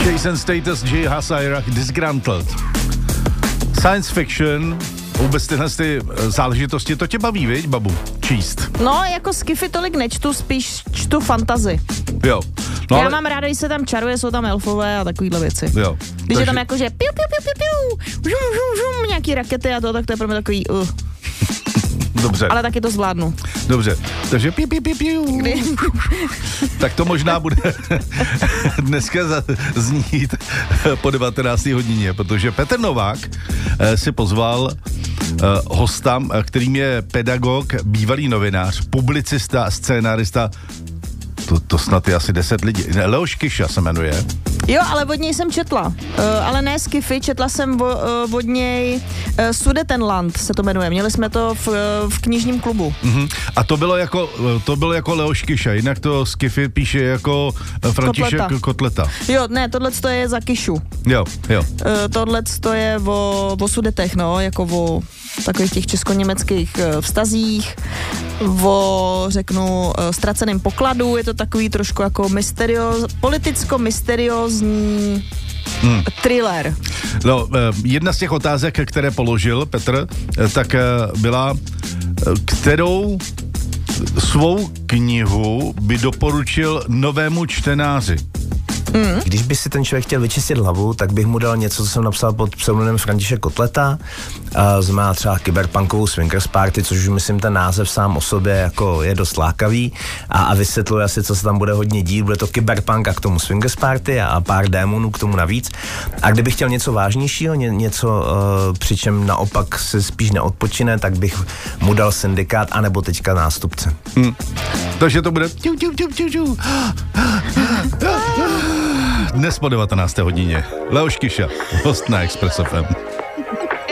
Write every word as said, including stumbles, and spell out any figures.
Jason Status, Jay Hassayra, Disgruntled. Science fiction, vůbec tyhle ty záležitosti, to tě baví, viď, babu, číst? No, jako sci-fi tolik nečtu, spíš čtu fantasy. Jo. No, Já ale... mám ráda, když se tam čaruje, jsou tam elfové a takovýhle věci. Jo. Když Takže... je tam jako, že piu, piu, piu, piu, piu, žum, žum, žum, nějaký rakety a to, tak to je pro mě takový uh. Dobře. Ale taky to zvládnu. Dobře, takže piu, piu, piu, piu. Kdy? Tak to možná bude dneska znít po devatenácté hodině, protože Petr Novák si pozval hosta, kterým je pedagog, bývalý novinář, publicista, scénárista, to, to snad je asi deset lidí. Leoš Kyša se jmenuje. Jo, ale od něj jsem četla. Uh, ale ne sci-fi, četla jsem vo, uh, od něj uh, Sudetenland se to jmenuje. Měli jsme to v, uh, v knižním klubu. Uh-huh. A to bylo jako to bylo jako Leoš Kyša, jinak to sci-fi píše jako František Kotleta. Kotleta. Jo, ne, tohle to je za Kyšu. Jo, jo. Uh, tohle to je o, o Sudetech, no, jako o takových těch česko-německých uh, vztazích, o, řeknu, uh, ztraceném pokladu, je to takový trošku jako mysterióz, politicko-mysteriózní hmm. thriller. No, jedna z těch otázek, které položil Petr, tak byla, kterou svou knihu by doporučil novému čtenáři. Mm. Když by si ten člověk chtěl vyčistit hlavu, tak bych mu dal něco, co jsem napsal pod pseudonymem František Kotleta. Znamená třeba kyberpunkovou swingers party, což už myslím ten název sám o sobě jako je dost lákavý a, a vysvětluje asi, co se tam bude hodně dít. Bude to kyberpunk a k tomu swingers party a, a pár démonů k tomu navíc. A kdybych chtěl něco vážnějšího, ně, něco, uh, přičem naopak se spíš neodpočine, tak bych mu dal Syndikát anebo teďka Nástupce. Hmm. Takže to bude ťu, ťu, ťu, ťu, ťu. Dnes po devatenácté hodině. Leoš Kyša, host na Express ef em.